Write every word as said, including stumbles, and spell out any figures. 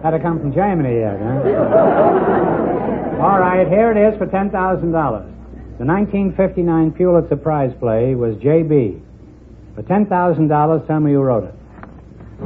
Had to come from Germany yet, huh? All right, here it is for ten thousand dollars. The nineteen fifty-nine Pulitzer Prize play was J B. For ten thousand dollars, tell me who wrote it.